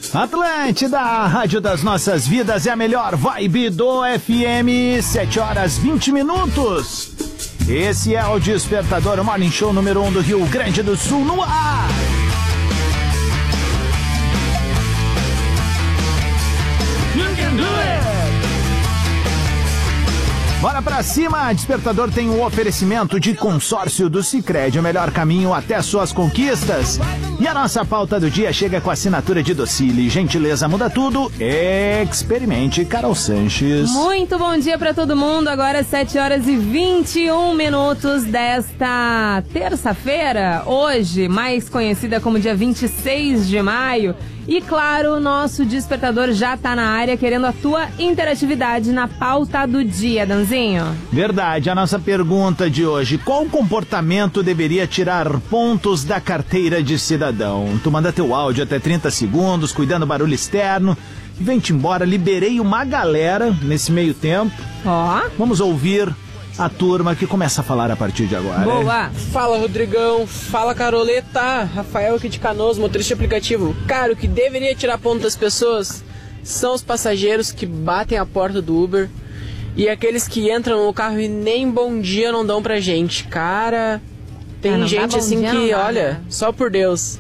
Atlântida, a rádio das nossas vidas, é a melhor vibe do FM, 7h20. Esse é o Despertador, o Morning Show número 1 do Rio Grande do Sul, no ar. You can do it. Bora pra cima, Despertador tem um oferecimento de consórcio do Sicredi, o melhor caminho até suas conquistas. E a nossa pauta do dia chega com a assinatura de Docile. Gentileza muda tudo, experimente Carol Sanches. Muito bom dia pra todo mundo, agora 7h21 desta terça-feira, hoje, mais conhecida como dia 26 de maio. E claro, o nosso Despertador já tá na área querendo a tua interatividade na pauta do dia, Danzinho. Verdade, a nossa pergunta de hoje: qual comportamento deveria tirar pontos da carteira de cidadão? Tu manda teu áudio até 30 segundos, cuidando do barulho externo. Vem-te embora, liberei uma galera nesse meio tempo. Ó. Vamos ouvir a turma que começa a falar a partir de agora. Boa! Fala, Rodrigão. Fala, Caroleta. Rafael aqui de Canoas, motorista de aplicativo. Cara, o que deveria tirar ponto das pessoas são os passageiros que batem a porta do Uber e aqueles que entram no carro e nem bom dia não dão pra gente. Cara, tem gente assim que, olha, só por Deus.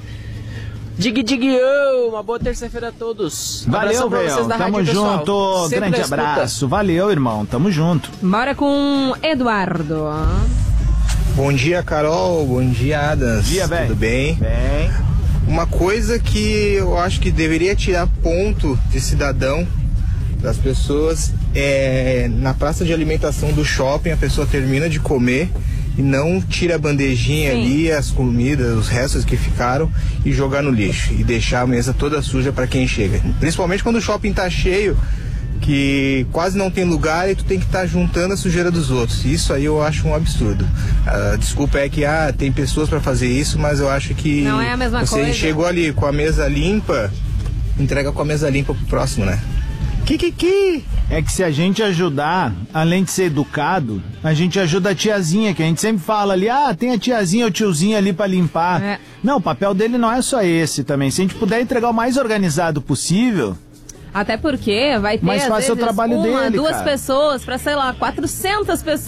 Uma boa terça-feira a todos. Valeu, velho. Tamo junto. Grande abraço. Valeu, irmão. Tamo junto. Bora com Eduardo. Bom dia, Carol. Bom dia, Adams. Dia, bem. Tudo bem? Bem. Uma coisa que eu acho que deveria tirar ponto de cidadão das pessoas é na praça de alimentação do shopping, a pessoa termina de comer e não tira a bandejinha ali, as comidas, os restos que ficaram e jogar no lixo e deixar a mesa toda suja para quem chega. Principalmente quando o shopping tá cheio, que quase não tem lugar e tu tem que estar juntando a sujeira dos outros. Isso aí eu acho um absurdo. Desculpa, é que tem pessoas para fazer isso, mas eu acho que não é a mesma coisa. Você chegou ali com a mesa limpa, entrega com a mesa limpa pro próximo, né? É que se a gente ajudar, além de ser educado, a gente ajuda a tiazinha, que a gente sempre fala ali, tem a tiazinha ou tiozinho ali pra limpar. É. Não, o papel dele não é só esse também. Se a gente puder entregar o mais organizado possível... Até porque vai ter, mais fácil às vezes, o trabalho uma, dele, duas cara. pessoas pra, sei lá, 400 pessoas.